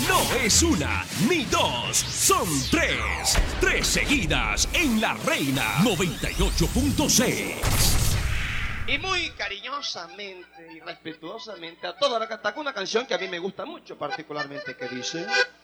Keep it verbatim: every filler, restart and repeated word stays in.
No es una ni dos, son tres. Tres seguidas en La Reina noventa y ocho punto seis. Y muy cariñosamente y respetuosamente a toda la cataca, una canción que a mí me gusta mucho particularmente, que dice...